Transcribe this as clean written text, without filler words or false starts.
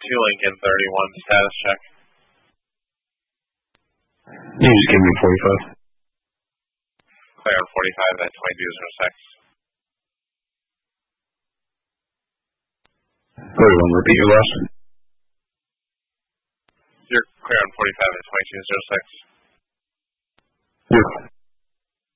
2 Lincoln 31 status check. You just give me 45. Clear on 45 at 2206. 31, repeat your last. You're clear on 45 at 2206. You're